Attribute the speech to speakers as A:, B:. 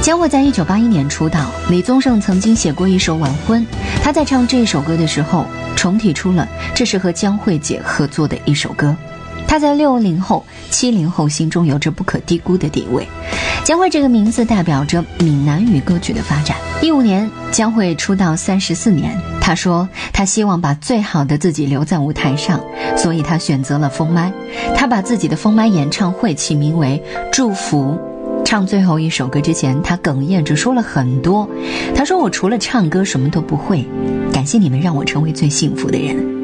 A: 江蕙在1981年出道，李宗盛曾经写过一首《晚婚》，他在唱这首歌的时候重提出了这是和江蕙姐合作的一首歌。他在60后、70后心中有着不可低估的地位。江蕙这个名字代表着闽南语歌曲的发展。15年，江蕙出道34年，她说她希望把最好的自己留在舞台上，所以她选择了封麦。她把自己的封麦演唱会起名为祝福。唱最后一首歌之前，她哽咽着说了很多。她说，我除了唱歌什么都不会，感谢你们让我成为最幸福的人。